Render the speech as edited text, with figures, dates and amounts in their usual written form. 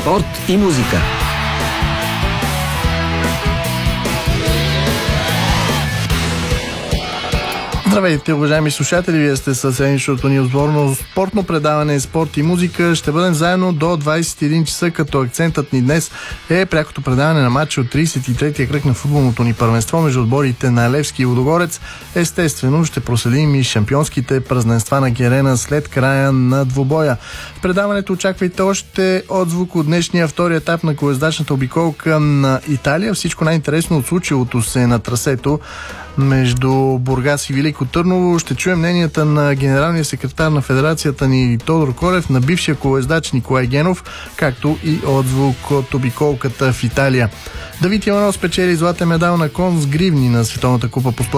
спорт и музика. Здравейте, уважаеми слушатели! Вие сте със седмичното ни отборно спортно предаване Спорт и музика. Ще бъдем заедно до 21 часа, като акцентът ни днес е прякото предаване на матча от 33-я кръг на футболното ни първенство между отборите на Левски и Лудогорец. Естествено, ще проследим и шампионските празненства на Герена след края на двубоя. В предаването очаквайте още отзвук от днешния втори етап на колездачната обиколка на Италия. Всичко най-интересно от случилото се на трасето между Бургас и Велико Търново. Ще чуем мненията на генералния секретар на федерацията ни Тодор Колев, на бившия колездач Николай Генов, както и отзвук от обиколката в Италия. Давид Иванов спечели златен медал на кон с гривни на Световната купа по спорт